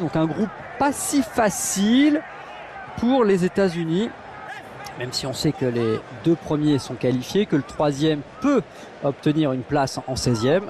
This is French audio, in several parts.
Donc un groupe pas si facile pour les États-Unis, même si on sait que les 2 premiers sont qualifiés, que le 3e peut obtenir une place en 16e.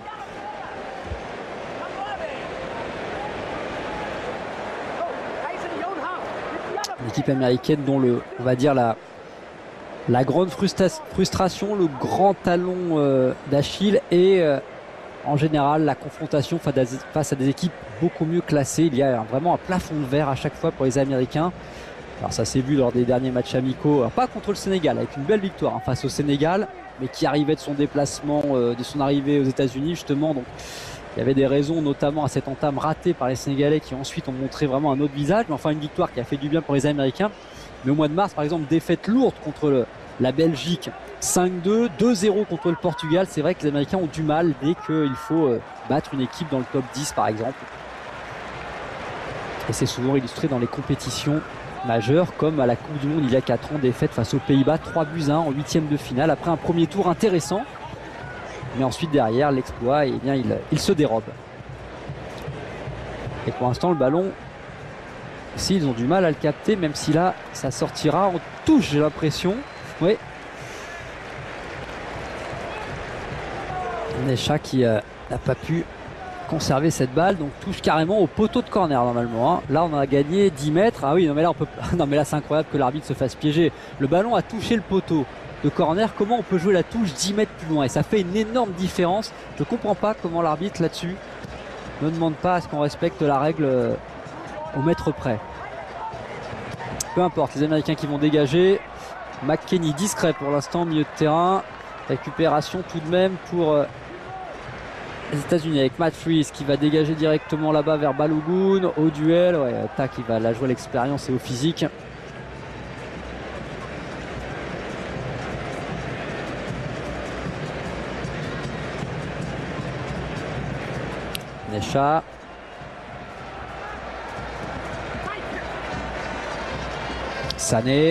L'équipe américaine dont on va dire la grande frustration, le grand talon d'Achille et en général la confrontation face à des équipes beaucoup mieux classées. Il y a vraiment un plafond de verre à chaque fois pour les Américains. Alors ça s'est vu lors des derniers matchs amicaux, alors pas contre le Sénégal, avec une belle victoire face au Sénégal, mais qui arrivait de son déplacement, de son arrivée aux États-Unis justement. Donc il y avait des raisons, notamment à cette entame ratée par les Sénégalais qui ensuite ont montré vraiment un autre visage. Mais enfin une victoire qui a fait du bien pour les Américains. Mais au mois de mars, par exemple, défaite lourde contre la Belgique, 5-2, 2-0 contre le Portugal. C'est vrai que les Américains ont du mal dès qu'il faut battre une équipe dans le top 10 par exemple. Et c'est souvent illustré dans les compétitions majeures, comme à la Coupe du Monde il y a 4 ans, défaite face aux Pays-Bas, 3-1 en 8e de finale, après un premier tour intéressant. Mais ensuite derrière l'exploit, eh bien, il se dérobe. Et pour l'instant le ballon, si ils ont du mal à le capter, même si là ça sortira en touche, j'ai l'impression. Oui. Necha qui n'a pas pu conserver cette balle, donc touche carrément au poteau de corner normalement. Hein. Là on a gagné 10 mètres. Ah oui, non mais là on peut. Non mais là c'est incroyable que l'arbitre se fasse piéger. Le ballon a touché le poteau de corner. Comment on peut jouer la touche 10 mètres plus loin? Et ça fait une énorme différence. Je comprends pas comment l'arbitre là-dessus ne demande pas à ce qu'on respecte la règle au mètre près. Peu importe, les Américains qui vont dégager. McKennie discret pour l'instant, milieu de terrain. Récupération tout de même pour les États-Unis avec Matt Freeze qui va dégager directement là-bas vers Balogun au duel. Ouais, tac, il va la jouer à l'expérience et au physique. Necha. Sané.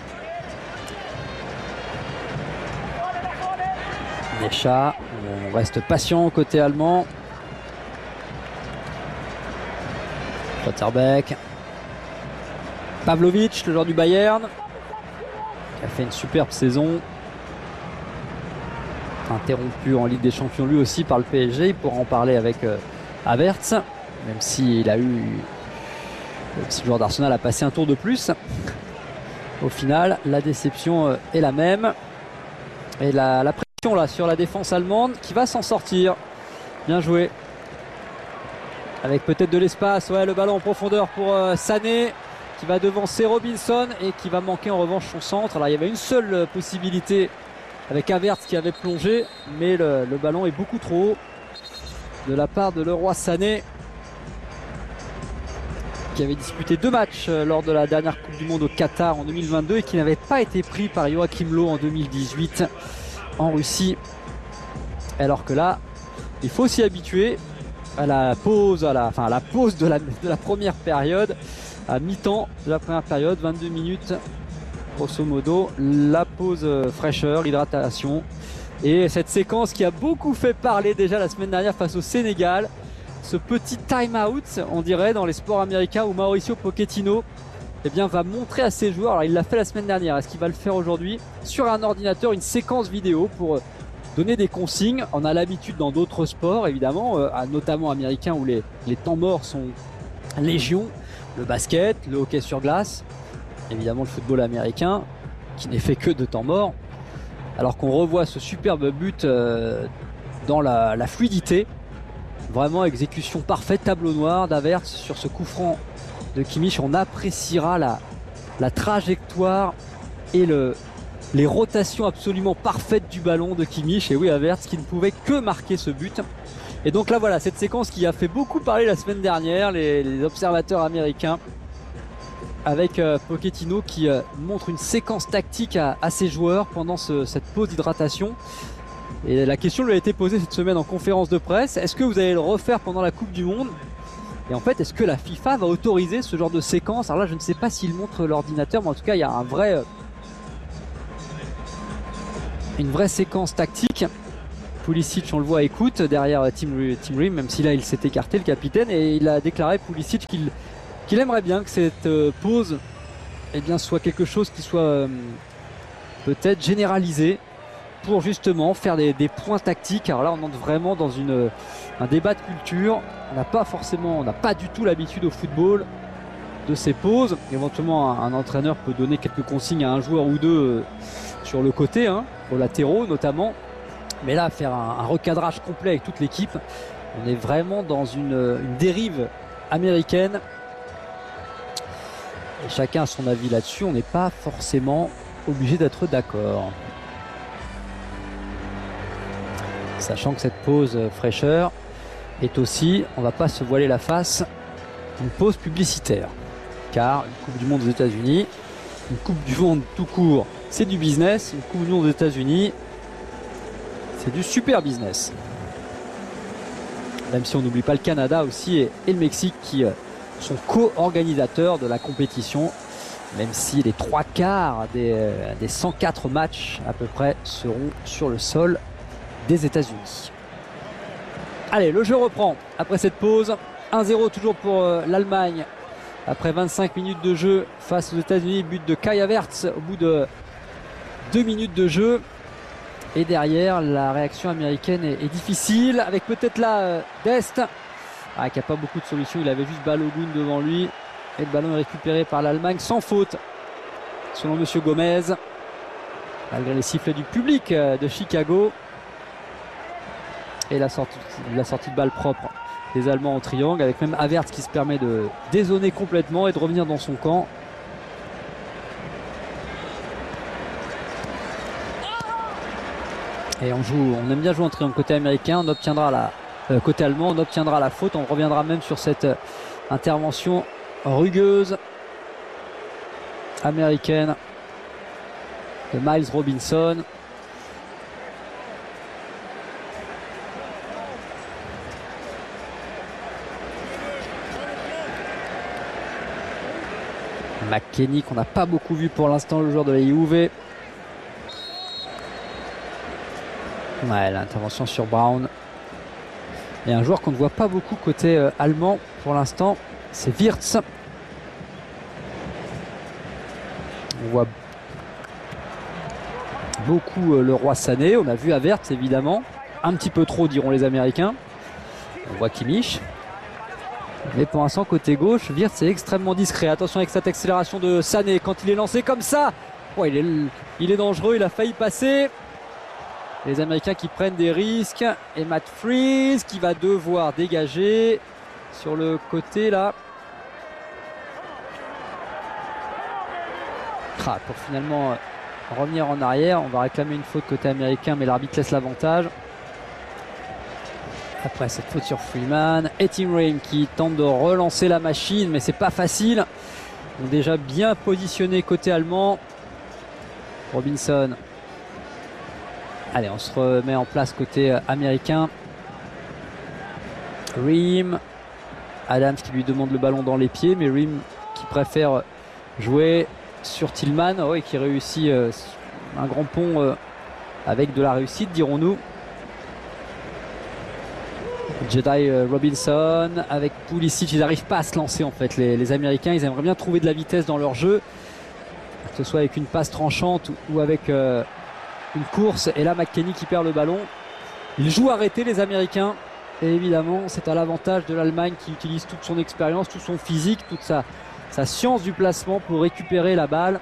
Necha. On reste patient côté allemand. Schlotterbeck. Pavlovic, le joueur du Bayern, qui a fait une superbe saison. Interrompu en Ligue des Champions lui aussi par le PSG. Il pourra en parler avec Havertz, même s'il a eu, le petit joueur d'Arsenal a passé un tour de plus. Au final, la déception est la même. Et la pression là sur la défense allemande qui va s'en sortir. Bien joué. Avec peut-être de l'espace. Ouais, le ballon en profondeur pour Sané, qui va devancer Robinson et qui va manquer en revanche son centre. Alors il y avait une seule possibilité avec Havertz qui avait plongé, mais le ballon est beaucoup trop haut de la part de Leroy Sané, qui avait disputé 2 matchs lors de la dernière Coupe du Monde au Qatar en 2022 et qui n'avait pas été pris par Joachim Löw en 2018 en Russie. Alors que là, il faut s'y habituer à la pause, à la pause de la première période, à mi-temps de la première période, 22 minutes grosso modo, la pause fraîcheur, hydratation. Et cette séquence qui a beaucoup fait parler déjà la semaine dernière face au Sénégal, ce petit time-out, on dirait, dans les sports américains où Mauricio Pochettino va montrer à ses joueurs, alors il l'a fait la semaine dernière, est-ce qu'il va le faire aujourd'hui, sur un ordinateur, une séquence vidéo pour donner des consignes. On a l'habitude dans d'autres sports, évidemment, notamment américains où les temps morts sont légion, le basket, le hockey sur glace, évidemment le football américain, qui n'est fait que de temps morts. Alors qu'on revoit ce superbe but dans la fluidité. Vraiment exécution parfaite, tableau noir d'Havertz sur ce coup franc de Kimmich. On appréciera la trajectoire et les rotations absolument parfaites du ballon de Kimmich. Et oui, Havertz qui ne pouvait que marquer ce but. Et donc là voilà, cette séquence qui a fait beaucoup parler la semaine dernière, les observateurs américains, avec Pochettino qui montre une séquence tactique à ses joueurs pendant cette pause d'hydratation. Et la question lui a été posée cette semaine en conférence de presse: est-ce que vous allez le refaire pendant la Coupe du Monde? Et en fait, est-ce que la FIFA va autoriser ce genre de séquence? Alors là, je ne sais pas s'il montre l'ordinateur, mais en tout cas, il y a une vraie séquence tactique Pulisic, on le voit, écoute derrière Tim Ream, même si là il s'est écarté, le capitaine, et il a déclaré, Pulisic, qu'il aimerait bien que cette pause soit quelque chose qui soit peut-être généralisé pour justement faire des points tactiques. Alors là on entre vraiment dans un débat de culture. On n'a pas du tout l'habitude au football de ces pauses. Éventuellement un entraîneur peut donner quelques consignes à un joueur ou deux sur le côté, aux latéraux notamment. Mais là, faire un recadrage complet avec toute l'équipe, on est vraiment dans une dérive américaine. Et chacun a son avis là-dessus, on n'est pas forcément obligé d'être d'accord. Sachant que cette pause fraîcheur est aussi, on ne va pas se voiler la face, une pause publicitaire. Car une Coupe du Monde aux États-Unis, une Coupe du Monde tout court, c'est du business. Une Coupe du Monde aux États-Unis, c'est du super business. Même si on n'oublie pas le Canada aussi et le Mexique qui sont co-organisateurs de la compétition. Même si les 3/4 des 104 matchs à peu près seront sur le sol des États-Unis. Allez, le jeu reprend après cette pause. 1-0 toujours pour l'Allemagne. Après 25 minutes de jeu face aux États-Unis, but de Kai Havertz au bout de 2 minutes de jeu. Et derrière, la réaction américaine est difficile, avec peut-être là Dest, qui n'a pas beaucoup de solutions. Il avait juste Balogun devant lui. Et le ballon est récupéré par l'Allemagne sans faute, selon Monsieur Gomez, malgré les sifflets du public de Chicago. Et la sortie de balle propre des Allemands en triangle, avec même Havertz qui se permet de dézoner complètement et de revenir dans son camp. Et on aime bien jouer en triangle côté américain, on obtiendra côté allemand, on obtiendra la faute. On reviendra même sur cette intervention rugueuse américaine de Miles Robinson. McKennie qu'on n'a pas beaucoup vu pour l'instant, le joueur de la Juve. Ouais, l'intervention sur Brown. Et un joueur qu'on ne voit pas beaucoup côté allemand pour l'instant, c'est Wirtz. On voit beaucoup le Roi Sané. On a vu Havertz évidemment. Un petit peu trop, diront les Américains. On voit Kimmich. Mais pour l'instant, côté gauche, Wirtz est extrêmement discret. Attention avec cette accélération de Sané. Quand il est lancé comme ça, il est dangereux, il a failli passer. Les Américains qui prennent des risques. Et Matt Freeze qui va devoir dégager sur le côté là. Pour finalement revenir en arrière. On va réclamer une faute côté américain, mais l'arbitre laisse l'avantage. Après cette faute sur Freeman. Et Tim Ream qui tente de relancer la machine, mais c'est pas facile. Ils ont déjà bien positionné côté allemand. Robinson. Allez, on se remet en place côté américain. Ream. Adams qui lui demande le ballon dans les pieds, mais Ream qui préfère jouer sur Tillman, et qui réussit un grand pont avec de la réussite, dirons-nous. Jedi Robinson avec Pulisic, ils n'arrivent pas à se lancer en fait, les Américains. Ils aimeraient bien trouver de la vitesse dans leur jeu, que ce soit avec une passe tranchante ou avec une course. Et là McKennie qui perd le ballon. Ils jouent arrêté, les Américains, et évidemment c'est à l'avantage de l'Allemagne qui utilise toute son expérience, tout son physique, toute sa science du placement pour récupérer la balle.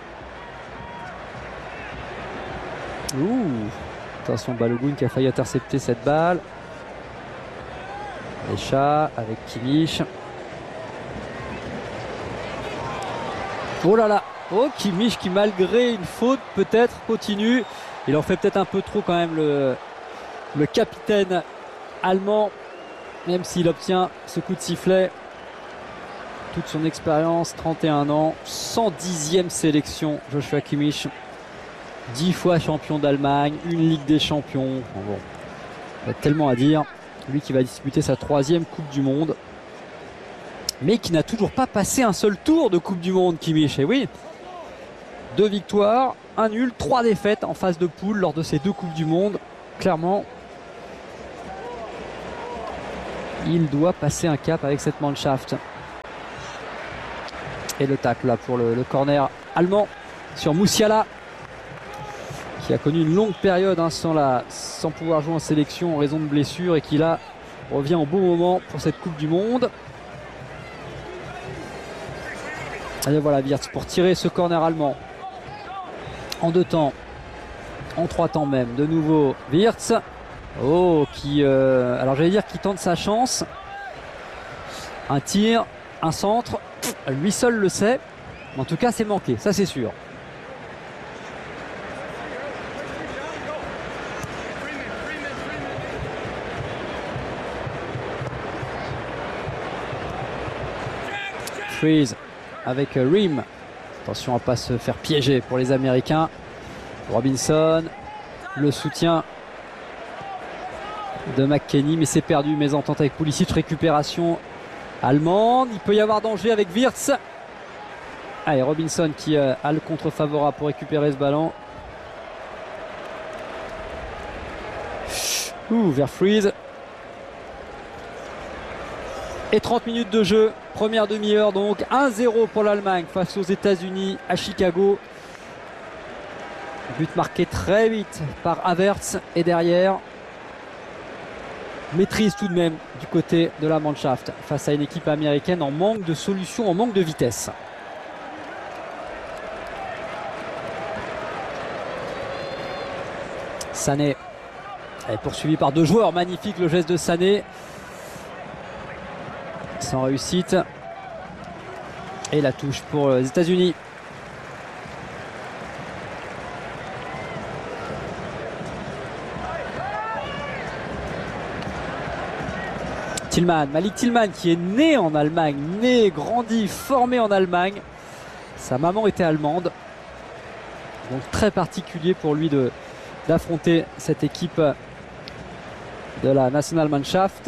Attention, Balogun qui a failli intercepter cette balle. Les chats avec Kimmich. Oh là là. Oh, Kimmich qui, malgré une faute peut-être, continue. Il en fait peut-être un peu trop quand même, le capitaine allemand, même s'il obtient ce coup de sifflet. Toute son expérience, 31 ans, 110e sélection, Joshua Kimmich. 10 fois champion d'Allemagne, une Ligue des Champions. Bon, il y a tellement à dire. Lui qui va disputer sa 3e Coupe du Monde, mais qui n'a toujours pas passé un seul tour de Coupe du Monde, Kimmich. Et oui, 2 victoires, 1 nul, 3 défaites en phase de poule lors de ces 2 Coupes du Monde. Clairement, Il doit passer un cap avec cette Mannschaft. Et le tacle là pour le corner allemand sur Musiala, qui a connu une longue période sans pouvoir jouer en sélection en raison de blessures et qui là revient au bon moment pour cette Coupe du Monde. Et voilà Wirtz pour tirer ce corner allemand en 2 temps, en 3 temps même. De nouveau Wirtz, alors j'allais dire qu'il tente sa chance. Un tir, un centre, lui seul le sait. En tout cas c'est manqué, ça c'est sûr. Freeze avec Ream. Attention à ne pas se faire piéger pour les Américains. Robinson, le soutien de McKennie, mais c'est perdu. Mésentente avec Pulisic, récupération allemande. Il peut y avoir danger avec Wirtz. Allez, Robinson qui a le contre favorable pour récupérer ce ballon. Vers Freeze. Et 30 minutes de jeu, première demi-heure donc, 1-0 pour l'Allemagne face aux États-Unis à Chicago. But marqué très vite par Havertz et derrière, maîtrise tout de même du côté de la Mannschaft face à une équipe américaine en manque de solutions, en manque de vitesse. Sané est poursuivi par 2 joueurs, magnifique le geste de Sané. Sans réussite. Et la touche pour les États-Unis. Tillman, Malik Tillman qui est né en Allemagne, né, grandi, formé en Allemagne. Sa maman était allemande. Donc très particulier pour lui d'affronter cette équipe de la Nationalmannschaft.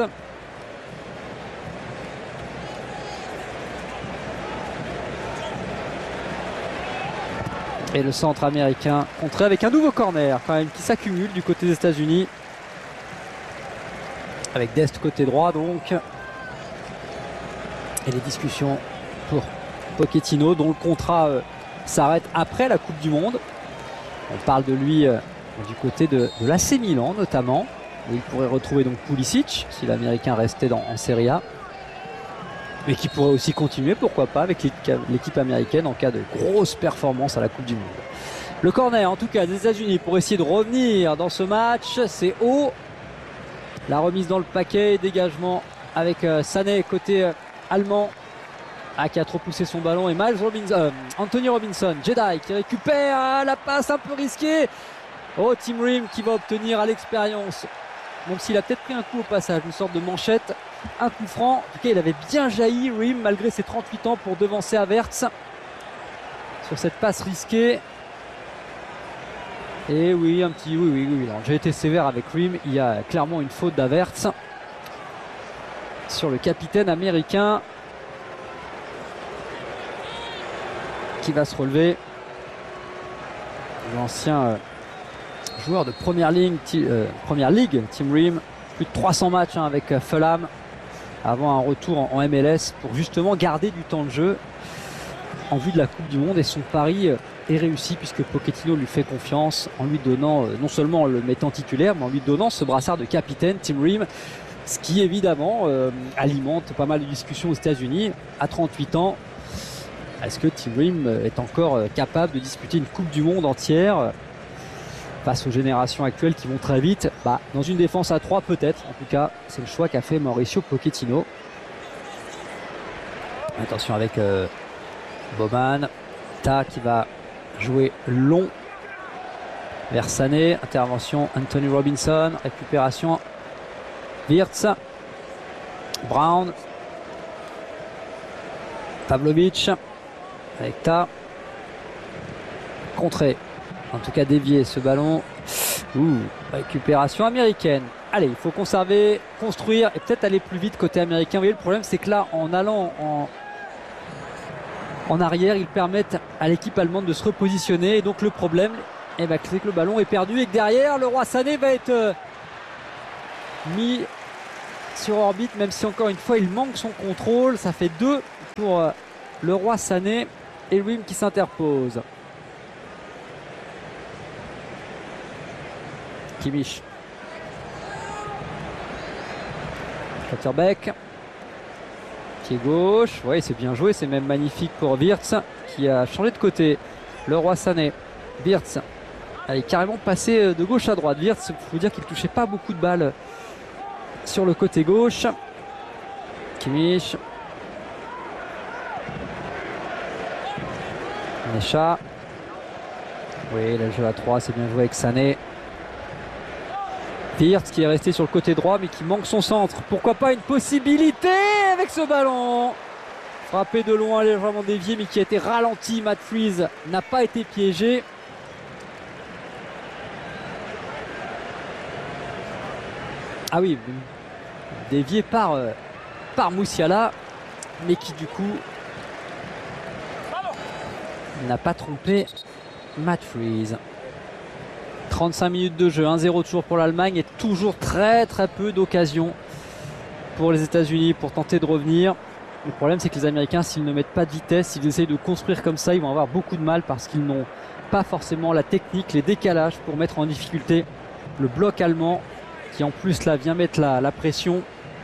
Et le centre américain contré avec un nouveau corner quand même qui s'accumule du côté des États-Unis. Avec Dest côté droit donc. Et les discussions pour Pochettino dont le contrat s'arrête après la Coupe du Monde. On parle de lui du côté de l'AC Milan notamment. Où il pourrait retrouver donc Pulisic si l'Américain restait en Serie A. Mais qui pourrait aussi continuer, pourquoi pas, avec l'équipe américaine en cas de grosse performance à la Coupe du Monde. Le corner, en tout cas, des États-Unis pour essayer de revenir dans ce match. C'est haut. La remise dans le paquet, dégagement avec Sané côté allemand. Qui a trop poussé son ballon. Et Anthony Robinson, Jedi qui récupère la passe un peu risquée. Tim Ream qui va obtenir à l'expérience. Même s'il a peut-être pris un coup au passage, une sorte de manchette. Un coup franc, en tout cas il avait bien jailli Ream malgré ses 38 ans pour devancer Havertz sur cette passe risquée. Et oui, oui. J'ai été sévère avec Ream, il y a clairement une faute d'Havertz sur le capitaine américain qui va se relever. L'ancien joueur de première ligue, Tim Ream, plus de 300 matchs avec Fulham avant un retour en MLS pour justement garder du temps de jeu en vue de la Coupe du Monde. Et son pari est réussi puisque Pochettino lui fait confiance en lui donnant, non seulement en le mettant titulaire, mais en lui donnant ce brassard de capitaine, Tim Ream, ce qui évidemment alimente pas mal de discussions aux États-Unis. À 38 ans, est-ce que Tim Ream est encore capable de disputer une Coupe du Monde entière face aux générations actuelles qui vont très vite? Dans une défense à 3 peut-être. En tout cas, c'est le choix qu'a fait Mauricio Pochettino. Attention avec Bowman. Qui va jouer long vers Sané. Intervention Anthony Robinson. Récupération Wirtz. Brown. Pavlovic. Avec contré. En tout cas dévier ce ballon. Récupération américaine. Allez, il faut conserver, construire et peut-être aller plus vite côté américain. Vous voyez, le problème c'est que là, en allant en arrière, ils permettent à l'équipe allemande de se repositionner. Et donc le problème, c'est que le ballon est perdu et que derrière, le roi Sané va être mis sur orbite, même si encore une fois il manque son contrôle. Ça fait 2 pour le Roi Sané. Et Wim qui s'interpose. Kimmich. Schlotterbeck. Pied gauche. Oui, c'est bien joué. C'est même magnifique pour Wirtz qui a changé de côté. Le Roi Sané. Wirtz. Elle est carrément passé de gauche à droite. Wirtz, il faut dire qu'il ne touchait pas beaucoup de balles sur le côté gauche. Kimmich. Necha. Oui, le jeu à 3, c'est bien joué avec Sané. Wirtz qui est resté sur le côté droit mais qui manque son centre. Pourquoi pas une possibilité avec ce ballon? Frappé de loin, légèrement dévié mais qui a été ralenti. Matt Freese n'a pas été piégé. Ah oui, dévié par Musiala, mais qui du coup n'a pas trompé Matt Freese. 35 minutes de jeu, 1-0 toujours pour l'Allemagne et toujours très peu d'occasions pour les États-Unis pour tenter de revenir. Le problème c'est que les Américains, s'ils ne mettent pas de vitesse, s'ils essayent de construire comme ça, ils vont avoir beaucoup de mal parce qu'ils n'ont pas forcément la technique, les décalages pour mettre en difficulté le bloc allemand qui en plus là vient mettre la pression.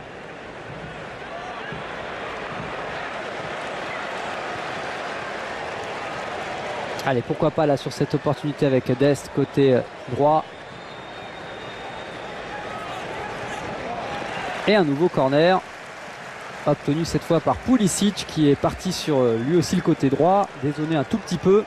Allez, pourquoi pas là sur cette opportunité avec Dest côté droit. Et un nouveau corner obtenu cette fois par Pulisic qui est parti sur lui aussi le côté droit, dézonné un tout petit peu.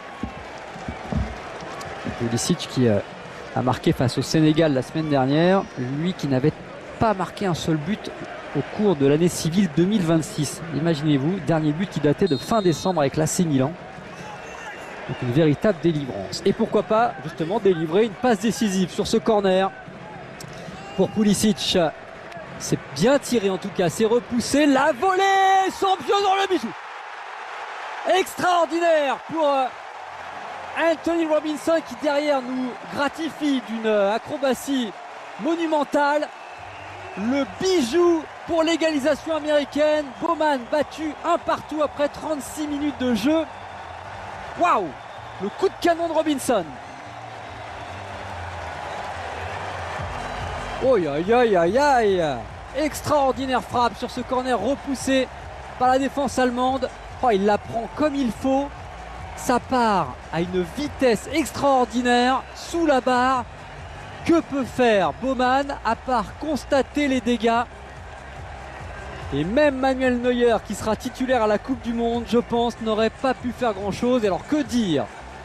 Pulisic qui a marqué face au Sénégal la semaine dernière, lui qui n'avait pas marqué un seul but au cours de l'année civile 2026. Imaginez-vous, dernier but qui datait de fin décembre avec l'AC Milan. Donc une véritable délivrance. Et pourquoi pas justement délivrer une passe décisive sur ce corner pour Pulisic. C'est bien tiré en tout cas, c'est repoussé, la volée, Sampio dans le bijou. Extraordinaire pour Anthony Robinson qui derrière nous gratifie d'une acrobatie monumentale. Le bijou pour l'égalisation américaine. Bowman battu 1-1 après 36 minutes de jeu. Waouh! Le coup de canon de Robinson. Aïe aïe aïe aïe! Extraordinaire frappe sur ce corner repoussé par la défense allemande. Oh, il la prend comme il faut. Ça part à une vitesse extraordinaire sous la barre. Que peut faire Bowman à part constater les dégâts? Et même Manuel Neuer, qui sera titulaire à la Coupe du Monde, je pense, n'aurait pas pu faire grand-chose. Et alors, que dire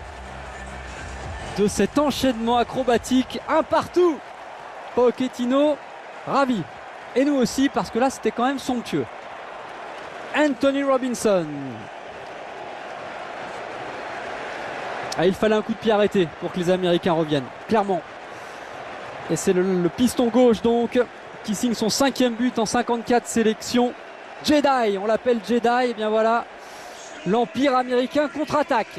de cet enchaînement acrobatique? 1-1. Pochettino, ravi. Et nous aussi, parce que là, c'était quand même somptueux. Anthony Robinson. Ah, il fallait un coup de pied arrêté pour que les Américains reviennent, clairement. Et c'est le piston gauche, donc, qui signe son 5e but en 54 sélections. Jedi, on l'appelle Jedi, et bien voilà, l'Empire américain contre-attaque.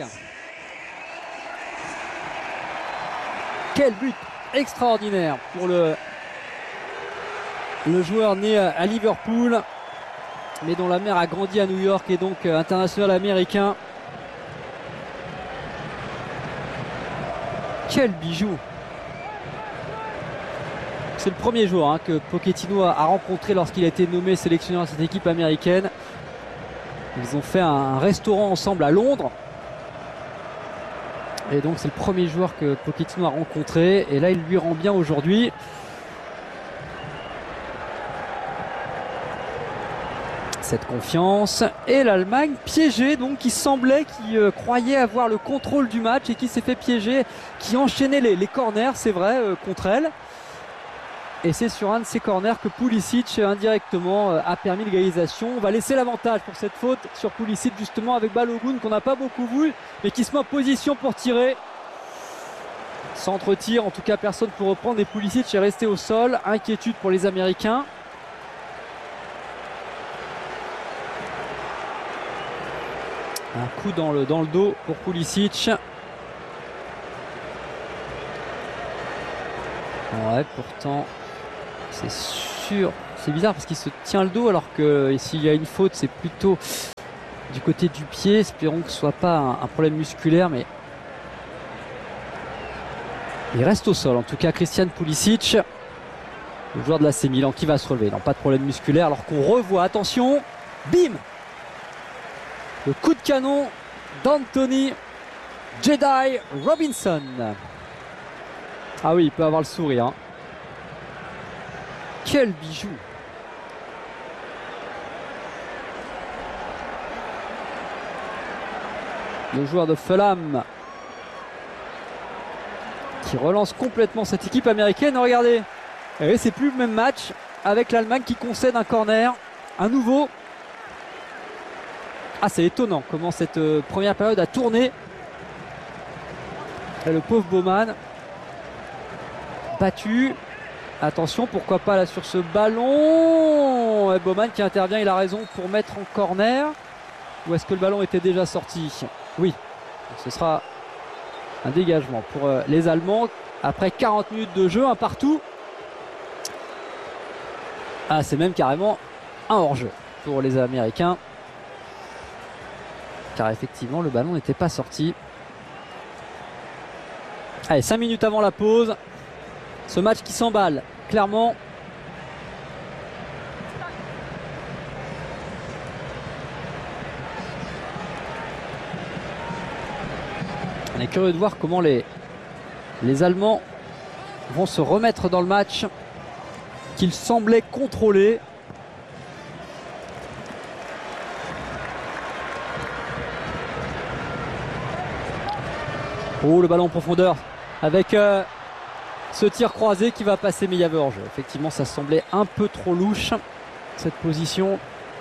Quel but extraordinaire pour le joueur né à Liverpool, mais dont la mère a grandi à New York et donc international américain. Quel bijou! C'est le premier joueur que Pochettino a rencontré lorsqu'il a été nommé sélectionneur de cette équipe américaine. Ils ont fait un restaurant ensemble à Londres. Et donc c'est le premier joueur que Pochettino a rencontré. Et là il lui rend bien aujourd'hui. Cette confiance. Et l'Allemagne piégée, donc qui semblait, qui croyait avoir le contrôle du match et qui s'est fait piéger, qui enchaînait les corners, c'est vrai, contre elle. Et c'est sur un de ces corners que Pulisic indirectement a permis l'égalisation. On va laisser l'avantage pour cette faute sur Pulisic justement avec Balogun qu'on n'a pas beaucoup vu mais qui se met en position pour tirer. Centre-tir, en tout cas personne pour reprendre et Pulisic est resté au sol. Inquiétude pour les Américains. Un coup dans le dos pour Pulisic. Ouais, pourtant c'est sur... C'est bizarre parce qu'il se tient le dos alors que s'il y a une faute, c'est plutôt du côté du pied. Espérons que ce soit pas un problème musculaire, mais il reste au sol. En tout cas, Christian Pulisic, le joueur de l'AC Milan, qui va se relever. Non, pas de problème musculaire alors qu'on revoit, attention, bim, le coup de canon d'Anthony Jedi Robinson. Ah oui, il peut avoir le sourire. Hein. Quel bijou! Le joueur de Fulham qui relance complètement cette équipe américaine. Regardez, et c'est plus le même match avec l'Allemagne qui concède un corner, un nouveau. Ah, c'est étonnant comment cette première période a tourné. Et le pauvre Baumann battu. Attention, pourquoi pas là sur ce ballon. Et Baumann qui intervient, il a raison pour mettre en corner. Ou est-ce que le ballon était déjà sorti? Oui, donc ce sera un dégagement pour les Allemands après 40 minutes de jeu, un partout. Ah, c'est même carrément un hors-jeu pour les Américains, car effectivement le ballon n'était pas sorti. Allez, 5 minutes avant la pause, ce match qui s'emballe clairement. On est curieux de voir comment les Allemands vont se remettre dans le match qu'ils semblaient contrôler. Oh, le ballon en profondeur avec ce tir croisé qui va passer, mais il y avait hors-jeu. Effectivement, ça semblait un peu trop louche cette position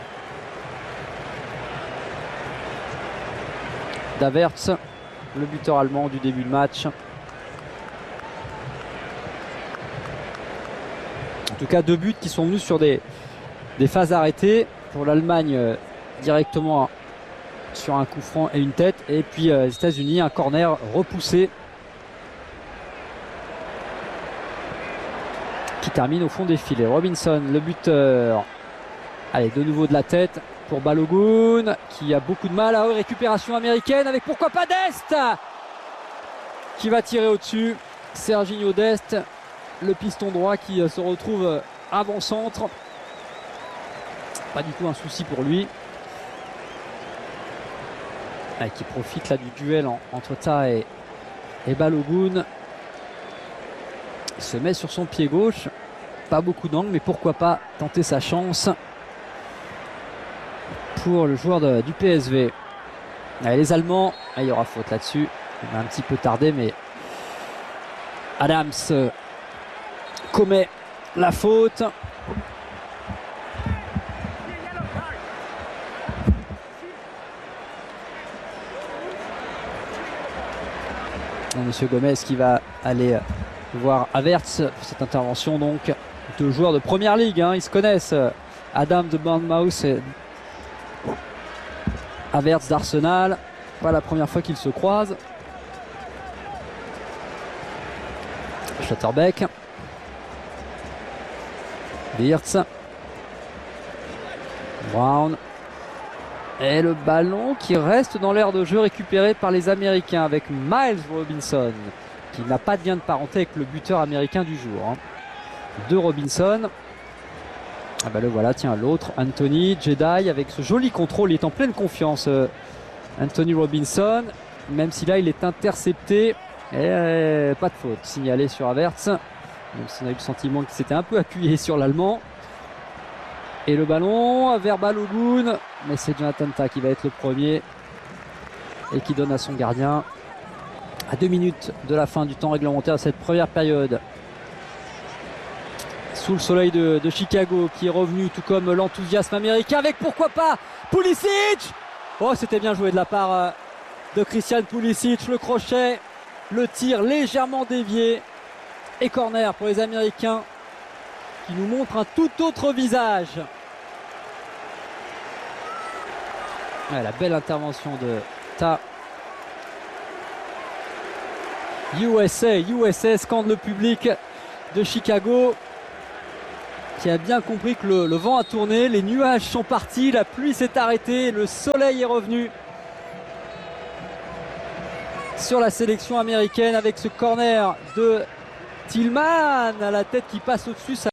d'Havertz, le buteur allemand du début de match. En tout cas, 2 buts qui sont venus sur des phases arrêtées. Pour l'Allemagne, directement sur un coup franc et une tête. Et puis les États-Unis, un corner repoussé qui termine au fond des filets. Robinson, le buteur. Allez, de nouveau de la tête pour Balogun qui a beaucoup de mal. Récupération américaine avec pourquoi pas Dest qui va tirer au-dessus. Serginho Dest, le piston droit qui se retrouve avant-centre. Pas du tout un souci pour lui. Qui profite là du duel entre Ta et Balogun. Il se met sur son pied gauche. Pas beaucoup d'angle, mais pourquoi pas tenter sa chance pour le joueur du PSV. Allez, les Allemands, il y aura faute là-dessus. On a un petit peu tardé, mais Adams commet la faute. Monsieur Gomez qui va aller voir Havertz. Cette intervention donc de joueurs de première ligue, hein. Ils se connaissent. Adam de Bournemouth et Havertz d'Arsenal. Pas la première fois qu'ils se croisent. Schlotterbeck, Wirtz, Brown. Et le ballon qui reste dans l'aire de jeu récupéré par les Américains avec Miles Robinson qui n'a pas de lien de parenté avec le buteur américain du jour. Hein. De Robinson. Ah bah le voilà, tiens, l'autre, Anthony Jedi avec ce joli contrôle. Il est en pleine confiance, Anthony Robinson. Même si là il est intercepté. Et pas de faute signalée sur Havertz. Même si on a eu le sentiment qu'il s'était un peu appuyé sur l'Allemand. Et le ballon vers Balogun, mais c'est Jonathan Ta qui va être le premier et qui donne à son gardien à 2 minutes de la fin du temps réglementaire de cette première période. Sous le soleil de Chicago qui est revenu, tout comme l'enthousiasme américain avec pourquoi pas Pulisic. Oh, c'était bien joué de la part de Christian Pulisic, le crochet, le tir légèrement dévié et corner pour les Américains qui nous montre un tout autre visage. Ouais, la belle intervention de Ta. USA, scande le public de Chicago. qui a bien compris que le vent a tourné, les nuages sont partis, la pluie s'est arrêtée, le soleil est revenu sur la sélection américaine avec ce corner de Tillman à la tête qui passe au-dessus.